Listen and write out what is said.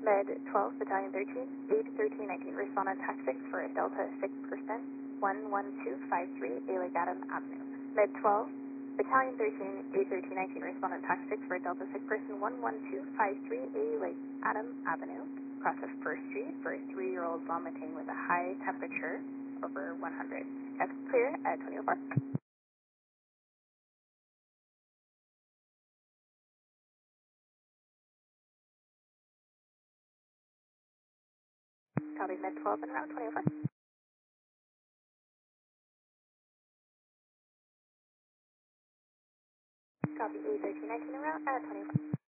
Med 12, Battalion 13, 81319, respond on TAC 6 for a Delta 6%, 11253, A Lake Adam Avenue. Med 12, Battalion 13, 81319, respond on TAC 6 for a Delta 6%, 11253, A Lake Adam Avenue. Cross of First Street for a 3-year-old vomiting with a high temperature over 100. F clear at 2004. Copy Med 12 and route 2004. Copy A1319 en route at 24.